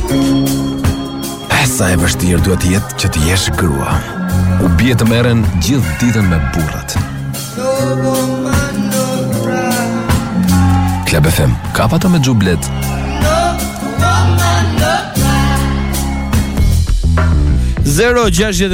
Sa e vështirë duhet jetë që të jesh grua. U bie të merren gjithë ditën me burrat. Club FM, ka pato me xhublet. Zero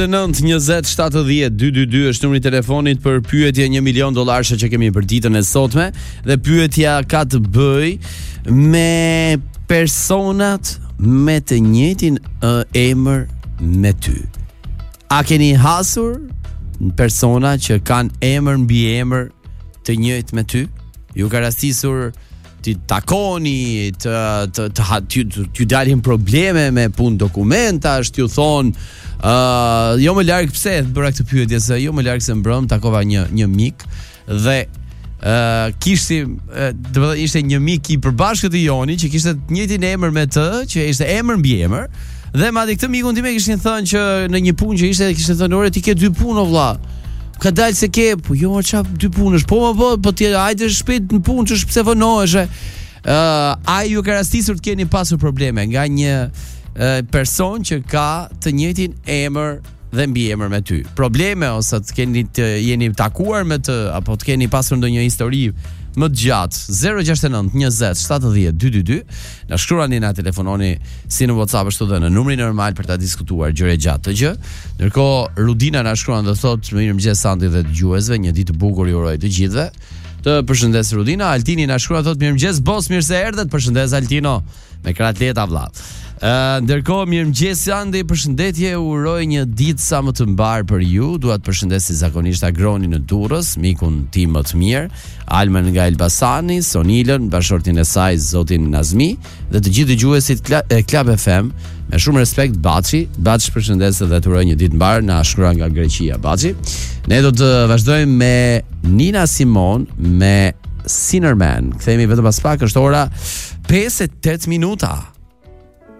69207222 është numri i telefonit për pyetje $1 milion që kemi për ditën e sotme, dhe pyetja ka të bëj me personat me të njëjtin emër me ty. A keni hasur persona që kanë emër mbi emër të njëjtë me ty? Ju ka rastisur ti takoni, t'ju dalin probleme me punë dokumentash, t'ju thonë jo më larg, pse bëra këtë pyetje, se jo më larg se mbrëm takova një mik dhe kishte, do të thotë ishte një mik i përbashkët i Joni që kishte të njëjtin emër me të, që ishte emër mbi emër, dhe madje këtë mikun tim e kishin thënë që në një punë që kishte thënë ore ti ke 2 punë o vlla. Ka dalë se ke, po jo ç'a 2 punësh, po ti hajde shpejt në punë, ç'është pse vonohesh. Ai ju ka rastisur të keni pasur probleme nga një person që ka të njëjtin emër dhe mbiemër me ty. Probleme ose të jeni takuar me të, apo të keni pasur ndonjë histori më të gjatë. 06920702222 na shkruani, na telefononi si në WhatsApp ashtu dhe në numrin normal për ta diskutuar gjëre gjatë të gjë. Ndërkohë Rudina na shkruan dhe thotë mirëmëngjes Sandi dhe dëgjuesve, një ditë të bukur ju uroj të gjithëve. Të përshëndes Rudina. Altini na shkruan thotë mirëmëngjes boss, mirë se erdhet. Përshëndes Altino me kratleta vlla. Ndërkohë mirëmëngjes Sandi, përshëndetje, uroj një ditë sa më të mbar për ju. Dua të përshëndes zakonisht Agronin në Durrës, mikun tim më të mirë, Almen nga Elbasani, Sonilën, bashortin e saj zotin Nazmi dhe të gjithë dëgjuesit e Club FM. Me shumë respekt Baçi, përshëndes dhe të uroj një ditë mbar, na shkruan nga Greqia Baçi. Ne do të vazhdojmë me Nina Simone me Sinnerman. Kthehemi vetëm pas pak, është ora 5:08 minuta.